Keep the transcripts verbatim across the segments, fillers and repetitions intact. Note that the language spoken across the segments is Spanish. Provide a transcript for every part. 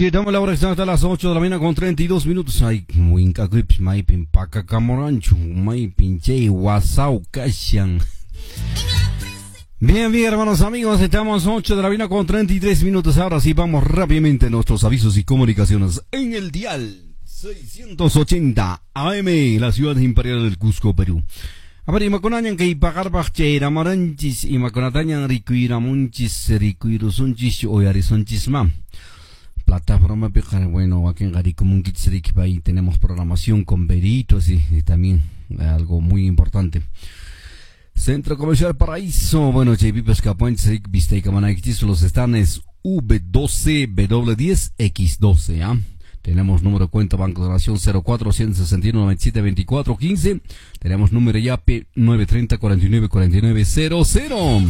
Así estamos la hora exacta a las ocho de la mañana con treinta y dos minutos. Ay, winka grips, mai pimpaca camorancho, mai pinche wasau kashan. Bien, bien, hermanos amigos, estamos ocho de la mañana con treinta y tres minutos. Ahora sí vamos rápidamente a nuestros avisos y comunicaciones en el dial seiscientos ochenta A M, la ciudad imperial del Cusco, Perú. A ver, imakunañan que ipagar bachera maranchis, imakunatañan ricuiramunchis, ricuirusunchis, oyarizunchis mam. Plataforma Pijar, bueno, aquí en Garicomunquitzric, ahí tenemos programación con veritos y, y también eh, algo muy importante. Centro Comercial Paraíso, bueno, J P Pescapuentzric, Visteicamanaiquitis, los estanes V doce W diez X doce, ¿ah? Tenemos número de cuenta Banco de Nación cero cuatro uno seis uno nueve siete dos cuatro uno cinco. Tenemos número Y A P nueve tres cero cuatro nueve cuatro nueve cero cero.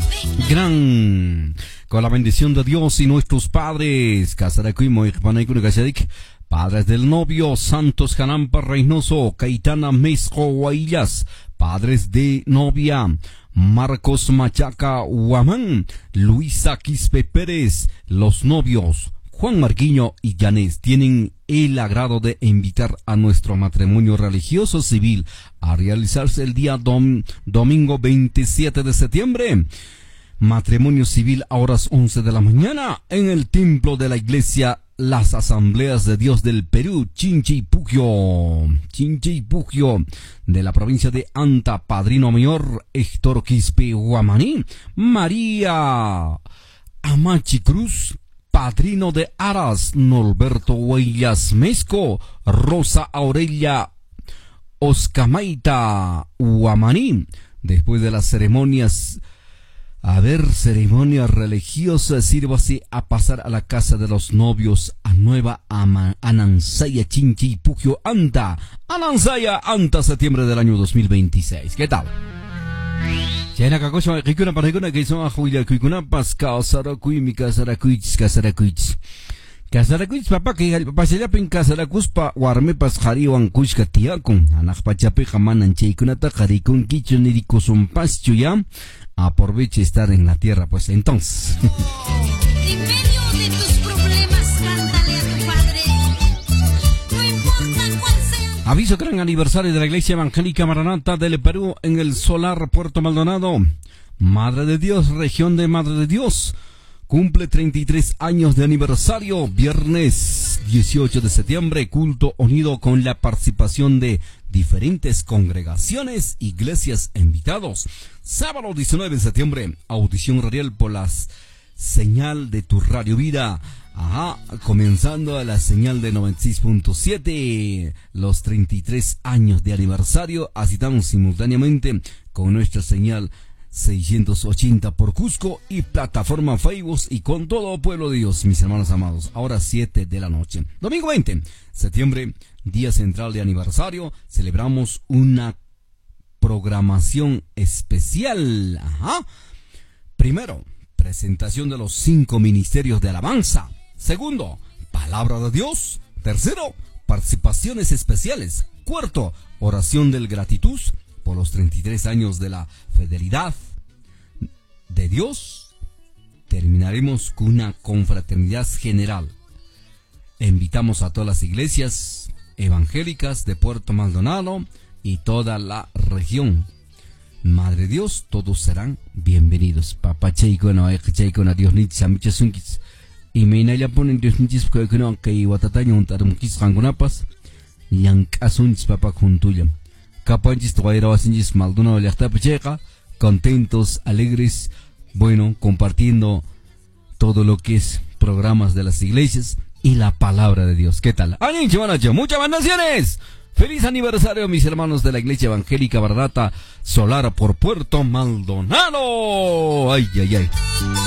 Gran, con la bendición de Dios y nuestros padres, Casaracuimo y Panaycunacachadik, padres del novio, Santos Janampa Reynoso, Caitana Mesco Guaillas, padres de novia, Marcos Machaca Huamán, Luisa Quispe Pérez, los novios, Juan Marquiño y Yanés, tienen el agrado de invitar a nuestro matrimonio religioso civil a realizarse el día dom, domingo veintisiete de septiembre. Matrimonio civil a horas once de la mañana en el templo de la iglesia Las Asambleas de Dios del Perú, Chinchipugio, Chinchipugio, de la provincia de Anta, padrino mayor Héctor Quispe Guamaní, María Amachi Cruz, padrino de Aras, Norberto Huellas Mesco, Rosa Aurelia Oscamaita Huamaní. Después de las ceremonias, a ver, ceremonia religiosa, sírvase a pasar a la casa de los novios a Nueva Ama, Anansaya Chinchipugio Anta, Anansaya Anta, septiembre del año dos mil veintiséis. ¿Qué tal? Chena kakosha kikuna parikuna que son a juila kikuna pas kasarakuy mi kasarakuy kasarakuy kasarakuy papá que papá se llama kasarakus pa warme pas jariwan kushka tiakun anak pachape jamanan cheikunata jarikun kichun irikosun pas chuya. Aproveche estar en la tierra, pues entonces. En medio de tus problemas, cántale a tu padre. No importa cuál sea. Aviso gran aniversario de la Iglesia Evangélica Maranata del Perú en el solar Puerto Maldonado. Madre de Dios, región de Madre de Dios. Cumple treinta y tres años de aniversario, viernes dieciocho de septiembre, culto unido con la participación de diferentes congregaciones, iglesias e invitados. Sábado diecinueve de septiembre, audición radial por la señal de tu Radio Vida. Ajá, comenzando a la señal de noventa y seis punto siete, los treinta y tres años de aniversario, asistamos simultáneamente con nuestra señal seiscientos ochenta por Cusco y plataforma Facebook y con todo pueblo de Dios, mis hermanos amados. Ahora siete de la noche. Domingo veinte de septiembre, día central de aniversario, celebramos una programación especial. Ajá. Primero, presentación de los cinco ministerios de alabanza. Segundo, palabra de Dios. Tercero, participaciones especiales. Cuarto, oración del gratitud por los treinta y tres años de la fidelidad de Dios. Terminaremos con una confraternidad general. Invitamos a todas las iglesias evangélicas de Puerto Maldonado y toda la región. Madre de Dios, todos serán bienvenidos. Papá Cheiko no hay Cheiko na Dios ni samichasunkis. Y me ya ponen Dios ni chisco que no que watataño un tarumkis rangunapas. Yankasunchis papá juntuya. Capanchis toairawasinchis Maldonado llaqtapicheqa, contentos, alegres, bueno, compartiendo todo lo que es programas de las iglesias y la palabra de Dios. ¿Qué tal? ¡Añinche, manacho! ¡Muchas bendiciones! ¡Feliz aniversario, mis hermanos de la Iglesia Evangélica Maranata Solar por Puerto Maldonado! ¡Ay, ay, ay!